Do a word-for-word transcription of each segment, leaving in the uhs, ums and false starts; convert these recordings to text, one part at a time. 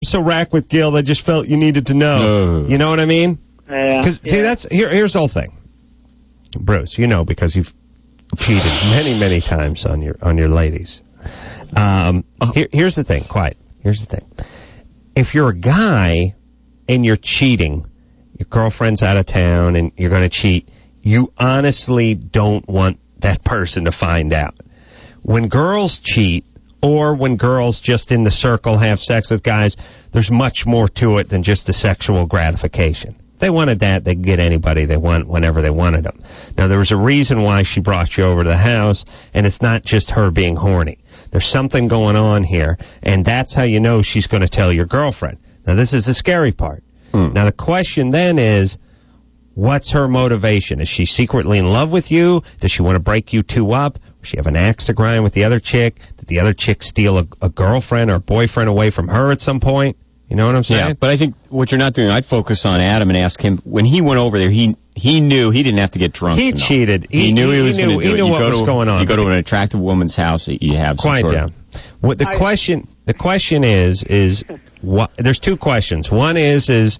so racked with guilt, I just felt you needed to know. No. You know what I mean? Yeah. Because see, yeah. that's here. Here's the whole thing, Bruce. You know, because you've cheated many, many times on your on your ladies. Um, here, here's the thing. Quiet. Here's the thing. If you're a guy and you're cheating, your girlfriend's out of town, and you're going to cheat, you honestly don't want that person to find out. When girls cheat, or when girls just in the circle have sex with guys, there's much more to it than just the sexual gratification. If they wanted that, they could get anybody they want whenever they wanted them. Now, there was a reason why she brought you over to the house, and it's not just her being horny. There's something going on here, and that's how you know she's going to tell your girlfriend. Now, this is the scary part. Hmm. Now, the question then is, what's her motivation? Is she secretly in love with you? Does she want to break you two up? Does she have an axe to grind with the other chick? Did the other chick steal a, a girlfriend or boyfriend away from her at some point? You know what I'm saying? Yeah, but I think what you're not doing, I'd focus on Adam and ask him, when he went over there, he he knew he didn't have to get drunk. He cheated. He, he knew he, he was going to do he it. Knew you what go was to, going on. You go to an attractive woman's house, you have some Quiet sort down. Of, what the I, question? The question is is what? There's two questions. One is is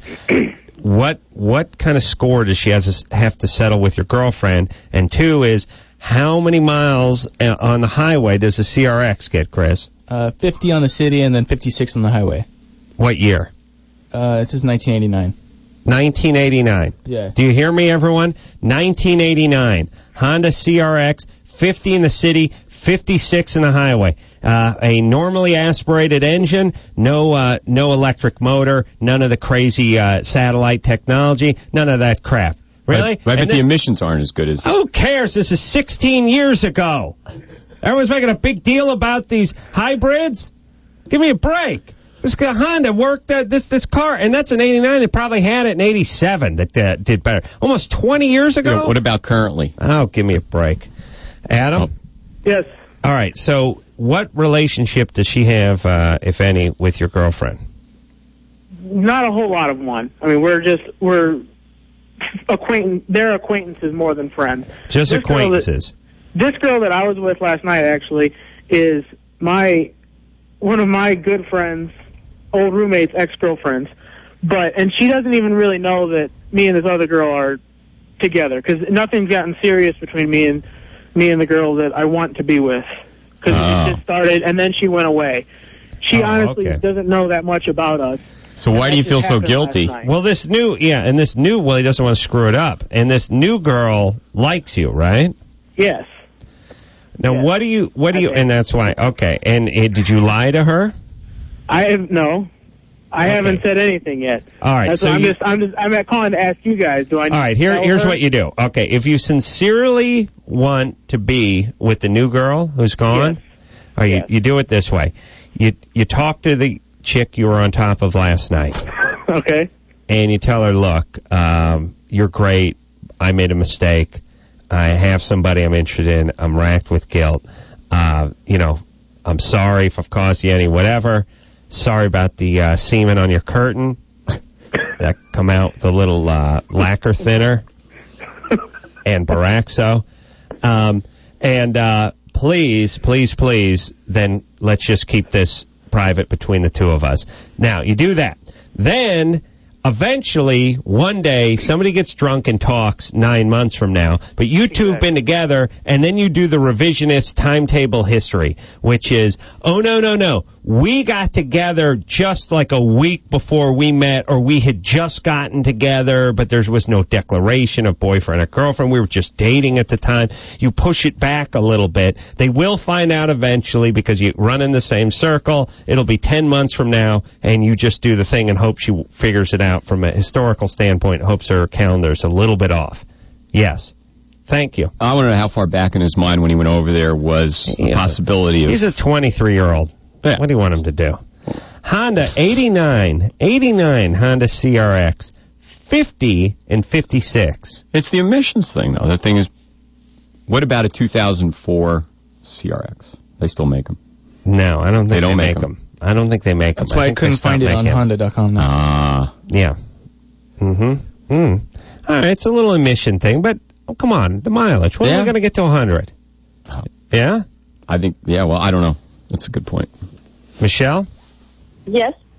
what what kind of score does she has to, have to settle with your girlfriend? And two is how many miles on the highway does the C R X get, Chris? Uh, fifty on the city and then fifty-six on the highway. What year? Uh, it says nineteen eighty-nine. nineteen eighty-nine. Yeah. Do you hear me, everyone? nineteen eighty-nine. Honda C R X, fifty in the city, fifty-six in the highway. Uh, a normally aspirated engine, no uh, no electric motor, none of the crazy uh, satellite technology, none of that crap. Really? Right, right, but the emissions aren't as good as... Who cares? This is sixteen years ago. Everyone's making a big deal about these hybrids. Give me a break. This Honda worked uh, this this car, and that's an eighty-nine. They probably had it in eighty-seven that uh, did better. Almost twenty years ago? Yeah, what about currently? Oh, give me a break. Adam? Oh. Yes. All right, so what relationship does she have, uh, if any, with your girlfriend? Not a whole lot of one. I mean, we're just, we're acquaintance, they're acquaintances more than friends. Just this acquaintances? Girl that, this girl that I was with last night, actually, is my, one of my good friends, old roommate's ex-girlfriends. But, and she doesn't even really know that me and this other girl are together, because nothing's gotten serious between me and me and the girl that I want to be with, because oh. it just started and then she went away. She oh, honestly okay. doesn't know that much about us. So why do you feel so guilty? Well, this new, yeah, and this new, well, he doesn't want to screw it up. And this new girl likes you, right? Yes. Now, yes. what do you, what do you, and that's why, okay. And uh, did you lie to her? I have, no. I okay. haven't said anything yet. All right. That's so I'm you, just, I'm just, I'm at calling to ask you guys. Do I? Need all right. to Here, tell here's her? what you do. Okay. If you sincerely want to be with the new girl who's gone, Yes. or you, Yes. you do it this way. You, you talk to the chick you were on top of last night. Okay. And you tell her, look, um, you're great. I made a mistake. I have somebody I'm interested in. I'm racked with guilt. Uh, you know, I'm sorry if I've caused you any whatever. Sorry about the uh, semen on your curtain that come out with a little uh, lacquer thinner and Baraxo. Um, and uh, please, please, please, then let's just keep this private between the two of us. Now, you do that. Then, eventually, one day, somebody gets drunk and talks nine months from now, but you two have been together, and then you do the revisionist timetable history, which is, oh, no, no, no. We got together just like a week before we met, or we had just gotten together, but there was no declaration of boyfriend or girlfriend. We were just dating at the time. You push it back a little bit. They will find out eventually because you run in the same circle. It'll be ten months from now, and you just do the thing and hope she figures it out from a historical standpoint, hopes her calendar's a little bit off. Yes. Thank you. I want to know how far back in his mind when he went over there was the yeah. possibility of... He's a twenty-three-year-old. Yeah. What do you want him to do? Honda eighty-nine, eighty-nine Honda C R X, fifty and fifty-six. It's the emissions thing, though. The thing is, what about a two thousand four C R X? They still make them. No, I don't think they, don't they make, make them. them. I don't think they make That's them. why I, I couldn't find it on Honda dot com now. Ah. Yeah. Mm-hmm. Mm. All right, it's a little emission thing, but oh, come on, the mileage. When yeah. are we going to get to one hundred? Oh. Yeah? I think, yeah, well, I don't know. That's a good point. Michelle? Yes.